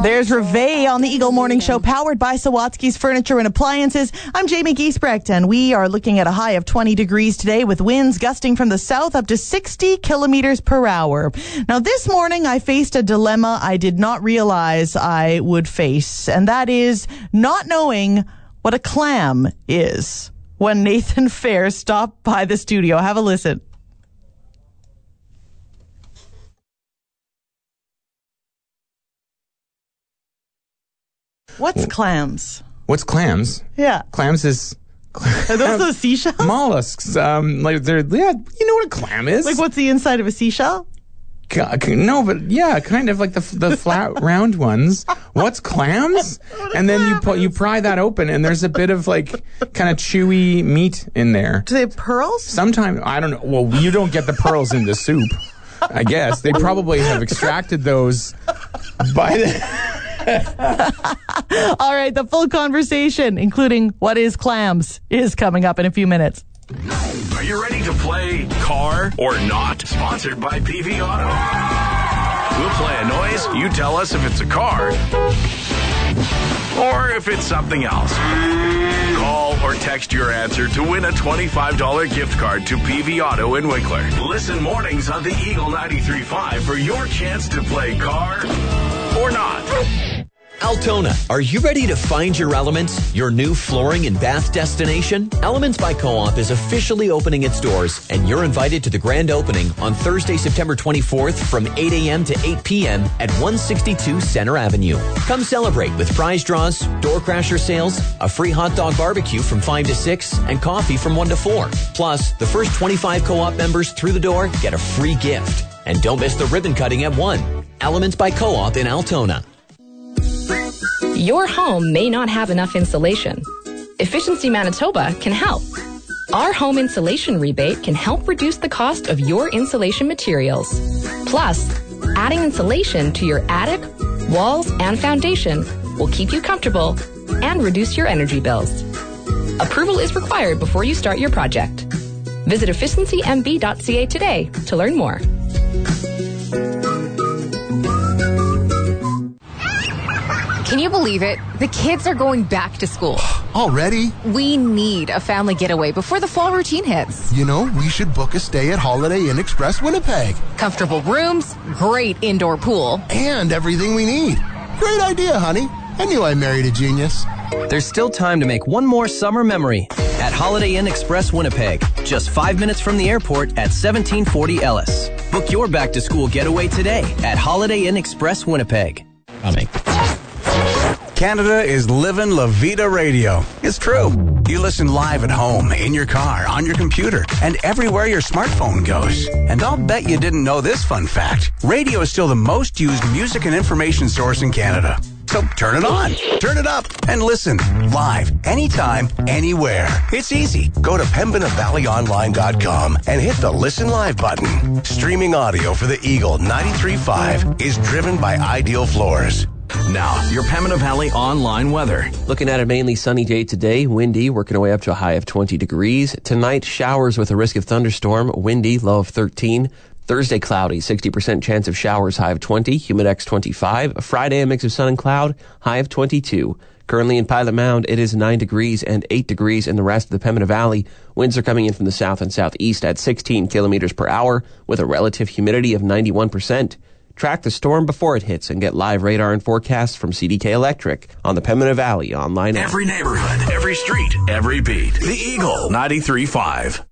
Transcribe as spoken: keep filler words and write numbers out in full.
There's Reveille on the Eagle Morning Show, powered by Sawatsky's Furniture and Appliances. I'm Jamie Giesbrecht, and we are looking at a high of twenty degrees today with winds gusting from the south up to sixty kilometers per hour. Now, this morning I faced a dilemma I did not realize I would face, and that is not knowing what a clam is. When Nathan Fair stopped by the studio. Have a listen. What's clams? What's clams? Yeah. Clams is... Are those the seashells? Mollusks. Um, like they're, yeah, you know what a clam is? Like what's the inside of a seashell? No, but yeah, kind of like the the flat round ones. What's clams? And then you pu- you pry that open, and there's a bit of like kind of chewy meat in there. Do they have pearls? Sometimes, I don't know. Well, you don't get the pearls in the soup, I guess. They probably have extracted those by the... All right, the full conversation, including what is clams, is coming up in a few minutes. Are you ready to play Car or Not? Sponsored by P V Auto. We'll play a noise. You tell us if it's a car or if it's something else. Call or text your answer to win a twenty-five dollars gift card to P V Auto in Winkler. Listen mornings on the Eagle ninety-three point five for your chance to play Car or Not. Altona, are you ready to find your Elements, your new flooring and bath destination? Elements by Co-op is officially opening its doors, and you're invited to the grand opening on Thursday, September twenty-fourth from eight a.m. to eight p.m. at one sixty-two Center Avenue. Come celebrate with prize draws, door crasher sales, a free hot dog barbecue from five to six, and coffee from one to four. Plus, the first twenty-five Co-op members through the door get a free gift. And don't miss the ribbon cutting at one. Elements by Co-op in Altona. Your home may not have enough insulation. Efficiency Manitoba can help. Our home insulation rebate can help reduce the cost of your insulation materials. Plus, adding insulation to your attic, walls, and foundation will keep you comfortable and reduce your energy bills. Approval is required before you start your project. Visit efficiency m b dot c a today to learn more. Can you believe it? The kids are going back to school. Already? We need a family getaway before the fall routine hits. You know, we should book a stay at Holiday Inn Express Winnipeg. Comfortable rooms, great indoor pool. And everything we need. Great idea, honey. I knew I married a genius. There's still time to make one more summer memory at Holiday Inn Express Winnipeg. Just five minutes from the airport at seventeen forty Ellis. Book your back-to-school getaway today at Holiday Inn Express Winnipeg. Coming. Canada is living La Vida Radio. It's true. You listen live at home, in your car, on your computer, and everywhere your smartphone goes. And I'll bet you didn't know this fun fact. Radio is still the most used music and information source in Canada. So turn it on, turn it up, and listen live, anytime, anywhere. It's easy. Go to pembina valley online dot com and hit the Listen Live button. Streaming audio for the Eagle ninety-three point five is driven by Ideal Floors. Now, your Pembina Valley online weather. Looking at a mainly sunny day today, windy, working our way up to a high of twenty degrees. Tonight, showers with a risk of thunderstorm, windy, low of thirteen. Thursday, cloudy, sixty percent chance of showers, high of twenty, humidex twenty-five. Friday, a mix of sun and cloud, high of twenty-two. Currently in Pilot Mound, it is nine degrees and eight degrees in the rest of the Pembina Valley. Winds are coming in from the south and southeast at sixteen kilometers per hour with a relative humidity of ninety-one percent. Track the storm before it hits and get live radar and forecasts from C D K Electric on the Pembina Valley online app. Every neighborhood, every street, every beat. The Eagle ninety-three point five.